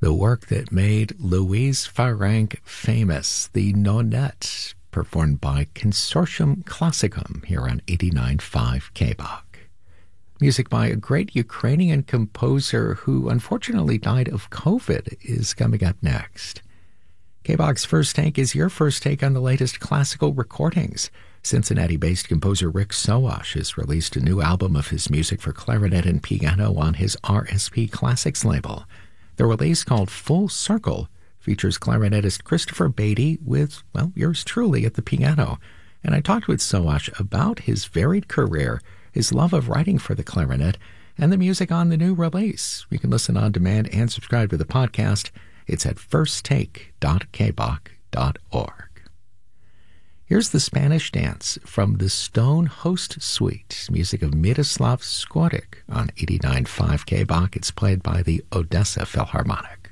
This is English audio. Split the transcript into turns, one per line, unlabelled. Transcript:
the work that made Louise Farrenc famous, the Nonette, performed by Consortium Classicum here on 89.5 KBOK. Music by a great Ukrainian composer who unfortunately died of COVID is coming up next. KBOK's First Take is your first take on the latest classical recordings. Cincinnati-based composer Rick Sowash has released a new album of his music for clarinet and piano on his RSP Classics label. The release, called Full Circle, features clarinetist Christopher Beatty with, well, yours truly at the piano. And I talked with Sowash about his varied career, his love of writing for the clarinet, and the music on the new release. You can listen on demand and subscribe to the podcast. It's at firsttake.kbok.org. Here's the Spanish Dance from the Stone Host Suite, music of Miroslav Skorik on 89.5 KBOK. It's played by the Odessa Philharmonic.